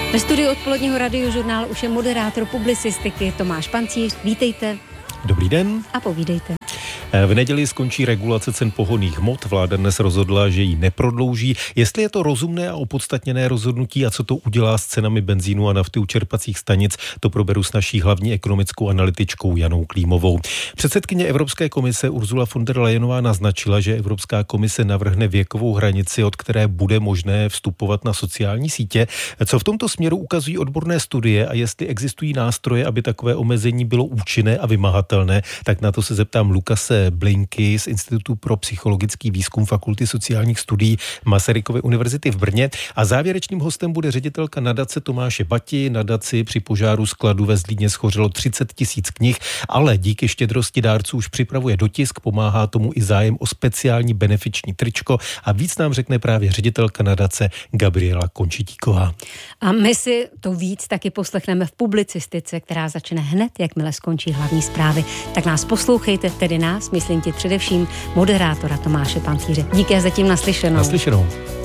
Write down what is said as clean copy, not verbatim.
Ve studiu odpoledního Radiožurnálu už je moderátor publicistiky Tomáš Pancíř. Vítejte. Dobrý den. A povídejte. V neděli skončí regulace cen pohonných hmot. Vláda dnes rozhodla, že ji neprodlouží. Jestli je to rozumné a opodstatněné rozhodnutí a co to udělá s cenami benzínu a nafty u čerpacích stanic, to proberu s naší hlavní ekonomickou analytičkou Janou Klímovou. Předsedkyně Evropské komise Ursula von der Leyenová naznačila, že Evropská komise navrhne věkovou hranici, od které bude možné vstupovat na sociální sítě. Co v tomto směru ukazují odborné studie a jestli existují nástroje, aby takové omezení bylo účinné a vymahatelné, tak na to se zeptám Lukase Blinky z Institutu pro psychologický výzkum Fakulty sociálních studií Masarykovy univerzity v Brně a závěrečným hostem bude ředitelka nadace Tomáše Bati. Nadaci při požáru skladu ve Zlíně schořelo 30 000 knih, ale díky štědrosti dárců už připravuje dotisk, pomáhá tomu i zájem o speciální benefiční tričko a víc nám řekne právě ředitelka nadace Gabriela Končitíková. A my si to víc taky poslechneme v publicistice, která začne hned, jakmile skončí hlavní zprávy. Tak nás poslouchejte, tedy nás, myslím ti především moderátora Tomáše Pancíře. Díky a zatím naslyšenou. Naslyšenou.